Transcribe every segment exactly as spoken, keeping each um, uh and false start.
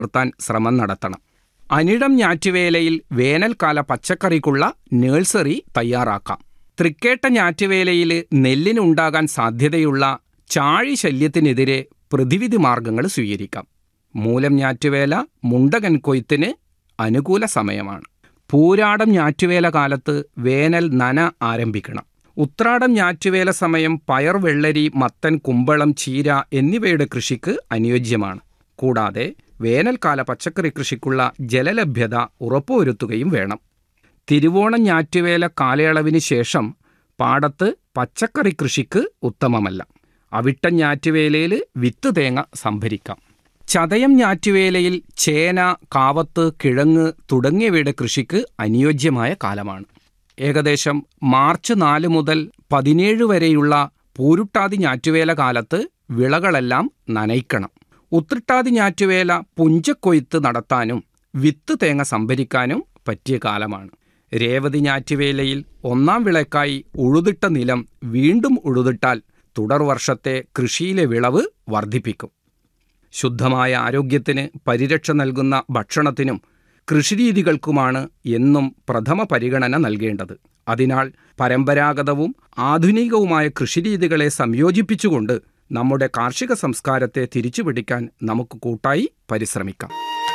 നിർത്താൻ ശ്രമം നടത്തണം. അനിഴം ഞാറ്റുവേലയിൽ വേനൽക്കാല പച്ചക്കറിക്കുള്ള നഴ്സറി തയ്യാറാക്കാം. തൃക്കേട്ട ഞാറ്റുവേലയിൽ നെല്ലിനുണ്ടാകാൻ സാധ്യതയുള്ള ചാഴി ശല്യത്തിനെതിരെ പ്രതിവിധി മാർഗങ്ങൾ സ്വീകരിക്കാം. മൂലം ഞാറ്റുവേല മുണ്ടകൻ കൊയ്ത്തിന് അനുകൂല സമയമാണ്. പൂരാടം ഞാറ്റുവേല കാലത്ത് വേനൽ നന ആരംഭിക്കണം. ഉത്രാടം ഞാറ്റുവേല സമയം പയർ, വെള്ളരി, മത്തൻ, കുമ്പളം, ചീര എന്നിവയുടെ കൃഷിക്ക് അനുയോജ്യമാണ്. കൂടാതെ വേനൽക്കാല പച്ചക്കറി കൃഷിക്കുള്ള ജലലഭ്യത ഉറപ്പുവരുത്തുകയും വേണം. തിരുവോണം ഞാറ്റുവേല കാലയളവിന് ശേഷം പാടത്ത് പച്ചക്കറി കൃഷിക്ക് ഉത്തമമല്ല. അവിട്ടം ഞാറ്റുവേലയിൽ വിത്ത് തേങ്ങ സംഭരിക്കാം. ചതയം ഞാറ്റുവേലയിൽ ചേന, കാവത്ത്, കിഴങ്ങ് തുടങ്ങിയവയുടെ കൃഷിക്ക് അനുയോജ്യമായ കാലമാണ്. ഏകദേശം മാർച്ച് നാല് മുതൽ പതിനേഴ് വരെയുള്ള പൂരുട്ടാതി ഞാറ്റുവേല കാലത്ത് വിളകളെല്ലാം നനയ്ക്കണം. ഉത്രട്ടാതി ഞാറ്റുവേല പുഞ്ചക്കൊയ്ത്ത് നടത്താനും വിത്ത് തേങ്ങ സംഭരിക്കാനും പറ്റിയ കാലമാണ്. രേവതി ഞാറ്റുവേലയിൽ ഒന്നാം വിളക്കായി ഉഴുതിട്ട നിലം വീണ്ടും ഉഴുതിട്ടാൽ തുടർ വർഷത്തെ കൃഷിയിലെ വിളവ് വർദ്ധിപ്പിക്കും. ശുദ്ധമായ ആരോഗ്യത്തിന് പരിരക്ഷ നൽകുന്ന ഭക്ഷണത്തിനും കൃഷിരീതികൾക്കുമാണ് എന്നും പ്രഥമ പരിഗണന നൽകേണ്ടത്. അതിനാൽ പരമ്പരാഗതവും ആധുനികവുമായ കൃഷിരീതികളെ സംയോജിപ്പിച്ചുകൊണ്ട് നമ്മുടെ കാർഷിക സംസ്കാരത്തെ തിരിച്ചുപിടിക്കാൻ നമുക്ക് കൂട്ടായി പരിശ്രമിക്കാം.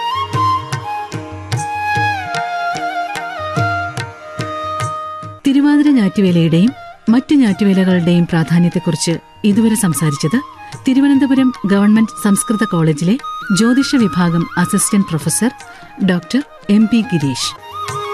തിരുവാതിര ഞാറ്റുവേലയുടെയും മറ്റു ഞാറ്റുവേലകളുടെയും പ്രാധാന്യത്തെക്കുറിച്ച് ഇതുവരെ സംസാരിച്ചത് തിരുവനന്തപുരം ഗവൺമെന്റ് സംസ്കൃത കോളേജിലെ ജ്യോതിഷ വിഭാഗം assistant professor doctor M P Girish.